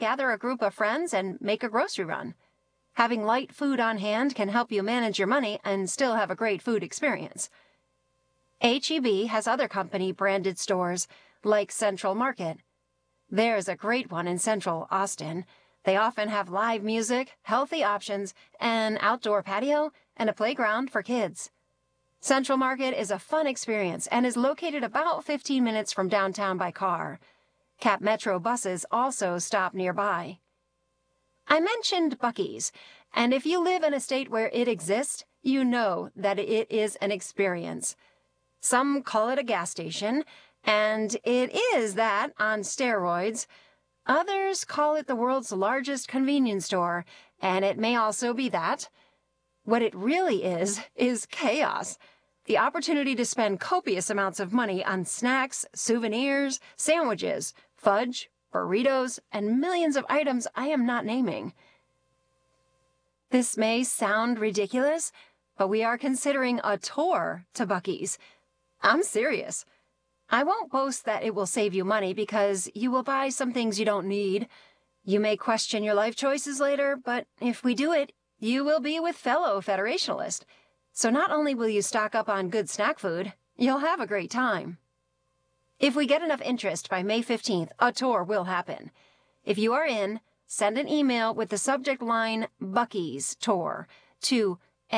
gather a group of friends and make a grocery run. Having light food on hand can help you manage your money and still have a great food experience. H-E-B has other company-branded stores, like Central Market. There's a great one in Central Austin. They often have live music, healthy options, an outdoor patio, and a playground for kids. Central Market is a fun experience and is located about 15 minutes from downtown by car. Cap Metro buses also stop nearby. I mentioned Buc-ee's, and if you live in a state where it exists, you know that it is an experience. Some call it a gas station, and it is that on steroids. Others call it the world's largest convenience store, and it may also be that. What it really is chaos. The opportunity to spend copious amounts of money on snacks, souvenirs, sandwiches, fudge, burritos, and millions of items I am not naming. This may sound ridiculous, but we are considering a tour to Buc-ee's. I'm serious. I won't boast that it will save you money because you will buy some things you don't need. You may question your life choices later, but if we do it, you will be with fellow Federationalists. So not only will you stock up on good snack food, you'll have a great time. If we get enough interest by May 15th, a tour will happen. If you are in, send an email with the subject line Buc-ee's Tour to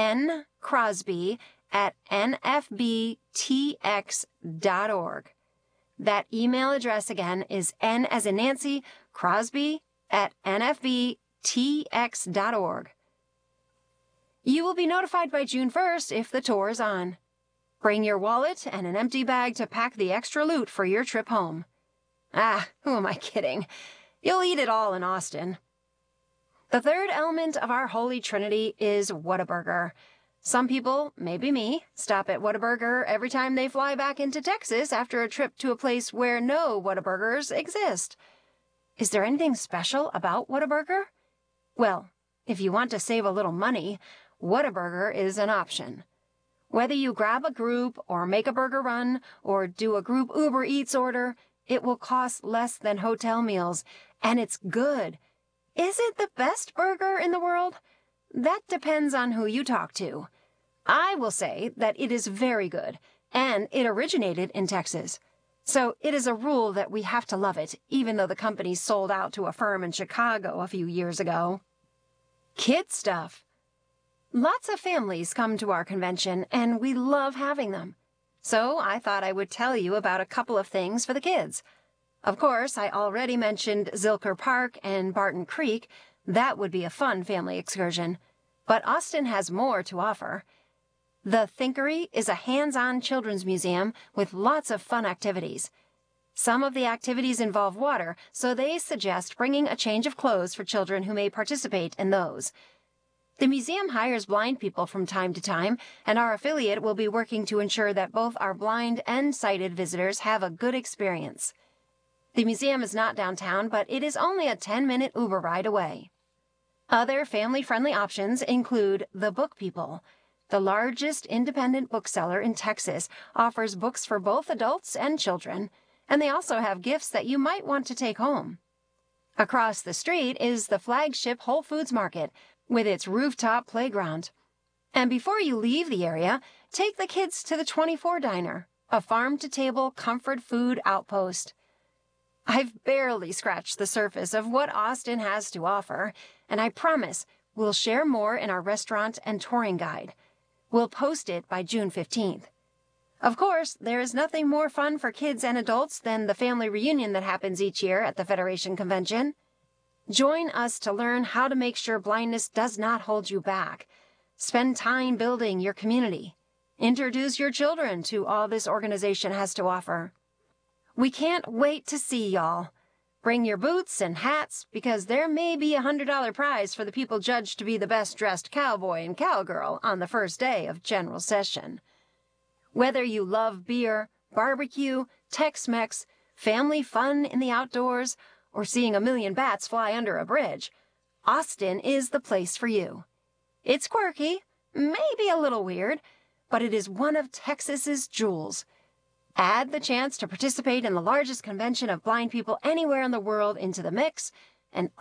ncrosby@nfbtx.org. That email address again is N as in Nancy, Crosby@nfbtx.org. You will be notified by June 1st if the tour is on. Bring your wallet and an empty bag to pack the extra loot for your trip home. Who am I kidding? You'll eat it all in Austin. The third element of our holy trinity is Whataburger. Some people, maybe me, stop at Whataburger every time they fly back into Texas after a trip to a place where no Whataburgers exist. Is there anything special about Whataburger? Well, if you want to save a little money, Whataburger is an option. Whether you grab a group or make a burger run or do a group Uber Eats order, it will cost less than hotel meals, and it's good. Is it the best burger in the world? That depends on who you talk to. I will say that it is very good, and it originated in Texas. So it is a rule that we have to love it, even though the company sold out to a firm in Chicago a few years ago. Kid stuff. Lots of families come to our convention, and we love having them. So I thought I would tell you about a couple of things for the kids. Of course, I already mentioned Zilker Park and Barton Creek. That would be a fun family excursion. But Austin has more to offer. The Thinkery is a hands-on children's museum with lots of fun activities. Some of the activities involve water, so they suggest bringing a change of clothes for children who may participate in those. The museum hires blind people from time to time, and our affiliate will be working to ensure that both our blind and sighted visitors have a good experience. The museum is not downtown, but it is only a 10-minute Uber ride away. Other family-friendly options include The Book People. The largest independent bookseller in Texas offers books for both adults and children, and they also have gifts that you might want to take home. Across the street is the flagship Whole Foods Market, with its rooftop playground. And before you leave the area, take the kids to the 24 Diner, a farm-to-table comfort food outpost. I've barely scratched the surface of what Austin has to offer, and I promise we'll share more in our restaurant and touring guide. We'll post it by June 15th. Of course, there is nothing more fun for kids and adults than the family reunion that happens each year at the Federation Convention. Join us to learn how to make sure blindness does not hold you back. Spend time building your community. Introduce your children to all this organization has to offer. We can't wait to see y'all. Bring your boots and hats because there may be a $100 prize for the people judged to be the best-dressed cowboy and cowgirl on the first day of General Session. Whether you love beer, barbecue, Tex-Mex, family fun in the outdoors, or seeing a million bats fly under a bridge, Austin is the place for you. It's quirky, maybe a little weird, but it is one of Texas's jewels. Add the chance to participate in the largest convention of blind people anywhere in the world into the mix, and